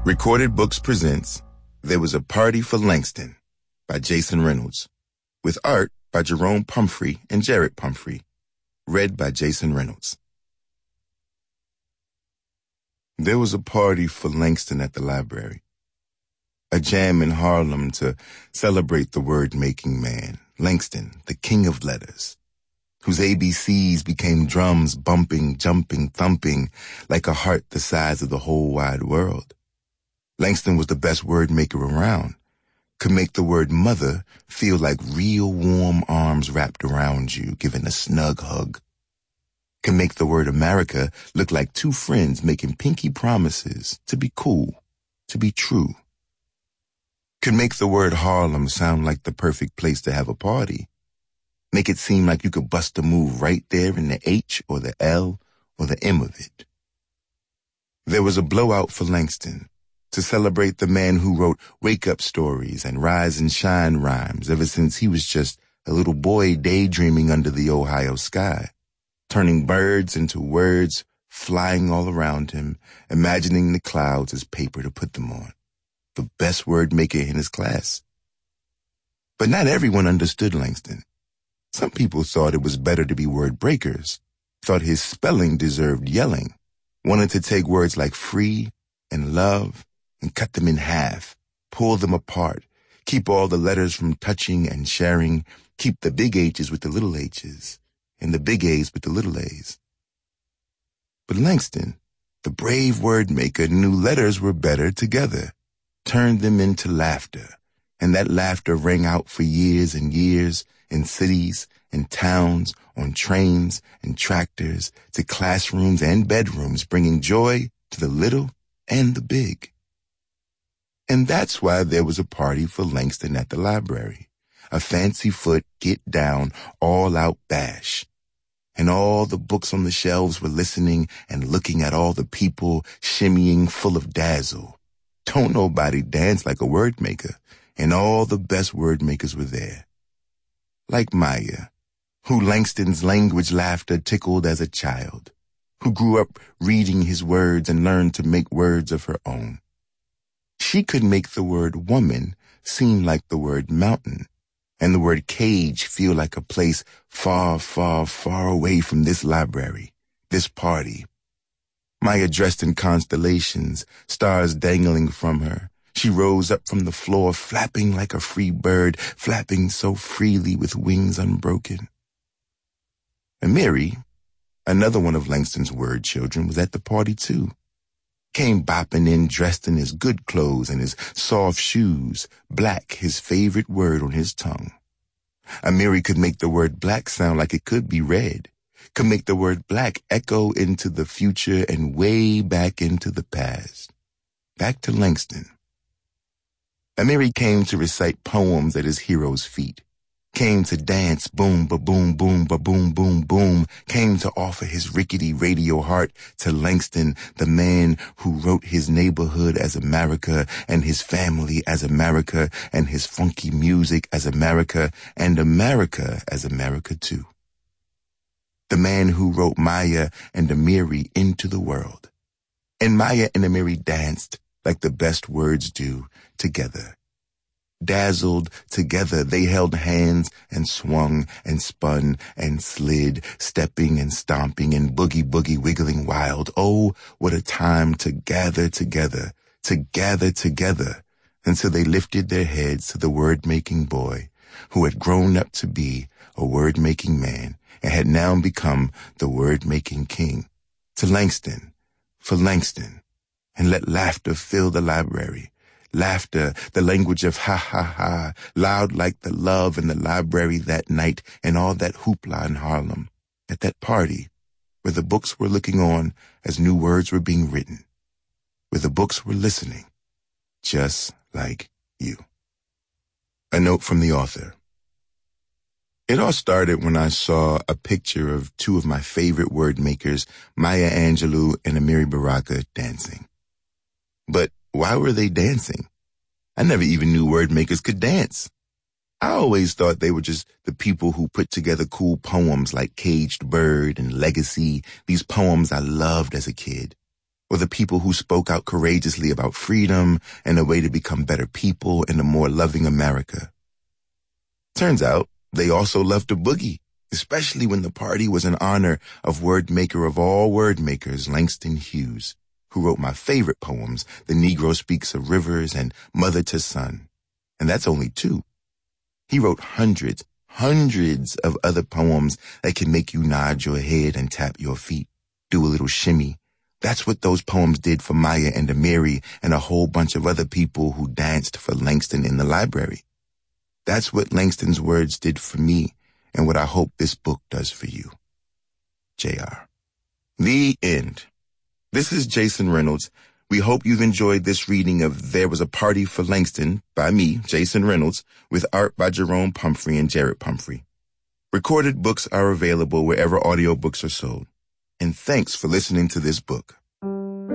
Recorded Books presents There Was a Party for Langston by Jason Reynolds, with art by Jerome Pumphrey and Jared Pumphrey, read by Jason Reynolds. There was a party for Langston at the library, a jam in Harlem to celebrate the word-making man, Langston, the king of letters, whose ABCs became drums bumping, jumping, thumping like a heart the size of the whole wide world. Langston was the best word maker around, could make the word mother feel like real warm arms wrapped around you, giving a snug hug. Could make the word America look like two friends making pinky promises to be cool, to be true. Could make the word Harlem sound like the perfect place to have a party. Make it seem like you could bust a move right there in the H or the L or the M of it. There was a blowout for Langston, to celebrate the man who wrote wake-up stories and rise and shine rhymes ever since he was just a little boy daydreaming under the Ohio sky, turning birds into words, flying all around him, imagining the clouds as paper to put them on. The best word maker in his class. But not everyone understood Langston. Some people thought it was better to be word breakers, thought his spelling deserved yelling, wanted to take words like free and love and cut them in half, pull them apart, keep all the letters from touching and sharing, keep the big H's with the little H's, and the big A's with the little A's. But Langston, the brave word maker, knew letters were better together, turned them into laughter, and that laughter rang out for years and years in cities and towns, on trains and tractors, to classrooms and bedrooms, bringing joy to the little and the big. And that's why there was a party for Langston at the library, a fancy-foot, get-down, all-out bash. And all the books on the shelves were listening and looking at all the people shimmying full of dazzle. Don't nobody dance like a word maker, and all the best word makers were there. Like Maya, who Langston's language laughter tickled as a child, who grew up reading his words and learned to make words of her own. She could make the word woman seem like the word mountain, and the word cage feel like a place far, far, far away from this library, this party. Maya dressed in constellations, stars dangling from her. She rose up from the floor, flapping like a free bird, flapping so freely with wings unbroken. And Mary, another one of Langston's word children, was at the party too. Came bopping in dressed in his good clothes and his soft shoes, black, his favorite word on his tongue. Amiri could make the word black sound like it could be red, could make the word black echo into the future and way back into the past. Back to Langston. Amiri came to recite poems at his hero's feet. Came to dance, boom, ba-boom, boom, ba-boom, boom, boom. Came to offer his rickety radio heart to Langston, the man who wrote his neighborhood as America and his family as America and his funky music as America and America as America too. The man who wrote Maya and Amiri into the world. And Maya and Amiri danced like the best words do together. Dazzled together, they held hands and swung and spun and slid, stepping and stomping and boogie-boogie wiggling wild. Oh, what a time to gather together, until they lifted their heads to the word-making boy who had grown up to be a word-making man and had now become the word-making king. To Langston, for Langston, and let laughter fill the library. Laughter, the language of ha-ha-ha, loud like the love in the library that night and all that hoopla in Harlem, at that party where the books were looking on as new words were being written, where the books were listening, just like you. A note from the author. It all started when I saw a picture of two of my favorite word makers, Maya Angelou and Amiri Baraka, dancing. But why were they dancing? I never even knew word makers could dance. I always thought they were just the people who put together cool poems like Caged Bird and Legacy, these poems I loved as a kid. or the people who spoke out courageously about freedom and a way to become better people in a more loving America. Turns out, they also loved to boogie, especially when the party was in honor of word maker of all word makers, Langston Hughes, who wrote my favorite poems, The Negro Speaks of Rivers and Mother to Son. And that's only two. He wrote hundreds of other poems that can make you nod your head and tap your feet, do a little shimmy. That's what those poems did for Maya and Amiri and a whole bunch of other people who danced for Langston in the library. That's what Langston's words did for me and what I hope this book does for you. J.R. The end. This is Jason Reynolds. We hope you've enjoyed this reading of There Was a Party for Langston by me, Jason Reynolds, with art by Jerome Pumphrey and Jared Pumphrey. Recorded books are available wherever audiobooks are sold. And thanks for listening to this book.